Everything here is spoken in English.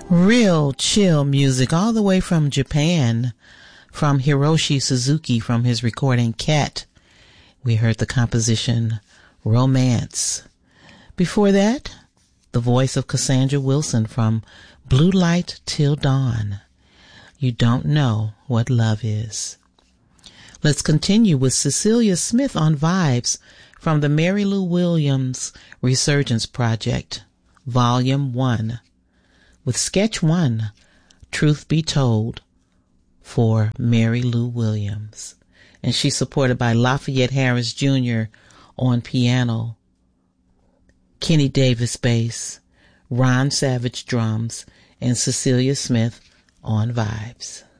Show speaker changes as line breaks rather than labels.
Real chill music all the way from Japan, from Hiroshi Suzuki from his recording Cat. We heard the composition Romance. Before that, the voice of Cassandra Wilson from Blue Light Till Dawn. You Don't Know What Love Is. Let's continue with Cecilia Smith on Vibes from the Mary Lou Williams Resurgence Project, Volume 1, with Sketch 1, Truth Be Told, for Mary Lou Williams. And she's supported by Lafayette Harris Jr. on piano, Kenny Davis bass, Ron Savage drums, and Cecilia Smith on Vibes.